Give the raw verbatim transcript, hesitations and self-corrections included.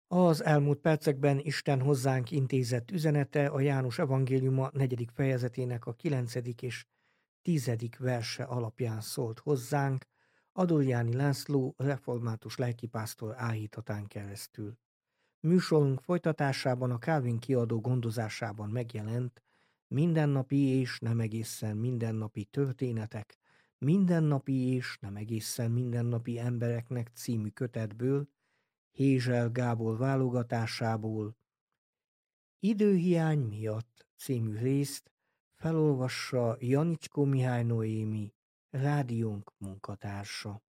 Az elmúlt percekben Isten hozzánk intézett üzenete a János evangéliuma negyedik fejezetének a kilencedik és tizedik verse alapján szólt hozzánk, Adorjáni László református lelkipásztor áhítatán keresztül. Műsorunk folytatásában a Calvin kiadó gondozásában megjelent Mindennapi és nem egészen mindennapi történetek, mindennapi és nem egészen mindennapi embereknek című kötetből, Hézsel Gábor válogatásából Időhiány miatt című részt felolvassa Janicskó Mihály Noémi, rádiónk munkatársa.